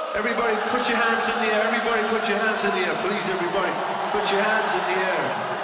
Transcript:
Everybody put your hands in the air. Everybody put your hands in the air. Please, everybody, put your hands in the air.